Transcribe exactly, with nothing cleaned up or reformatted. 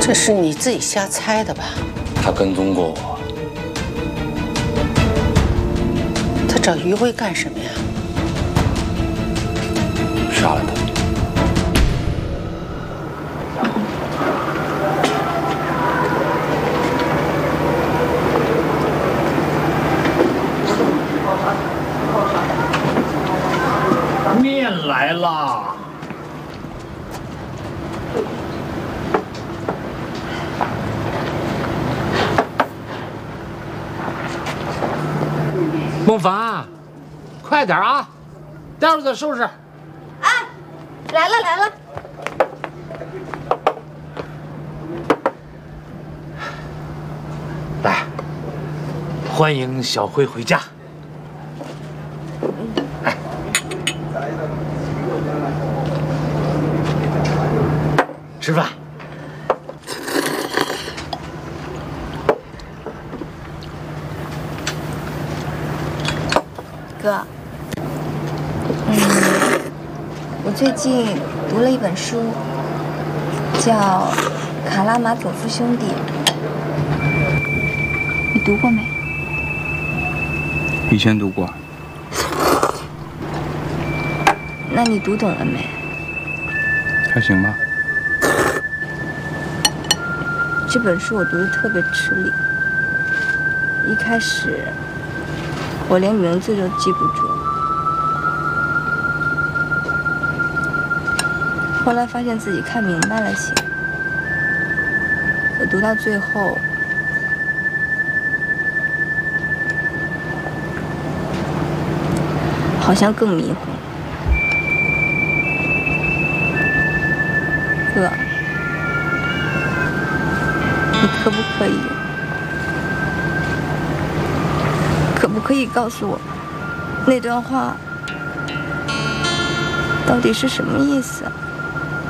这是你自己瞎猜的吧？ 他跟踪过我。 他找余威干什么呀？ 杀了他。 面来了，孟凡，快点啊，待会儿再收拾。 哎，来了来了。 来，欢迎小辉回家。 吃饭。 哥，嗯，我最近读了一本书，叫《卡拉马佐夫兄弟》，你读过没？ 以前读过。 那你读懂了没？ 还行吧。 这本书我读得特别吃力，一开始我连名字都记不住，后来发现自己看明白了些，可读到最后，好像更迷糊。哥。 你可不可以？可不可以告诉我，那段话到底是什么意思啊？